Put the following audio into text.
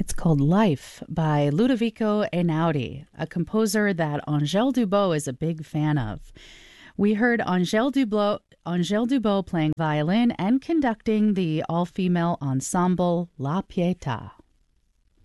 It's called Life by Ludovico Einaudi, a composer that Angèle Dubot is a big fan of. We heard Angèle Dubot playing violin and conducting the all-female ensemble La Pietà.